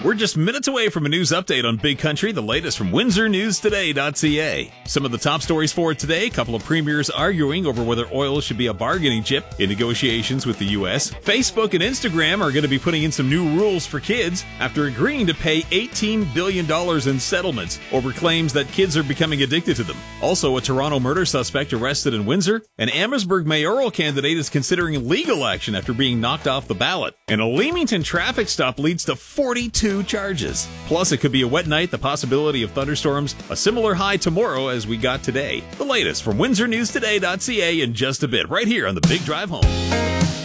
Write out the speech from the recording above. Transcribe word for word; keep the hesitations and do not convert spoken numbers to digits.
We're just minutes away from a news update on Big Country, the latest from Windsor News Today dot C A. Some of the top stories for today: a couple of premiers arguing over whether oil should be a bargaining chip in negotiations with the U S. Facebook and Instagram are going to be putting in some new rules for kids after agreeing to pay eighteen billion dollars in settlements over claims that kids are becoming addicted to them. Also, a Toronto murder suspect arrested in Windsor. An Amherstburg mayoral candidate is considering legal action after being knocked off the ballot. And a Leamington traffic stop leads to forty-two charges. Plus, it could be a wet night, the possibility of thunderstorms, a similar high tomorrow as we got today. The latest from Windsor News Today dot C A in just a bit, right here on the Big Drive Home.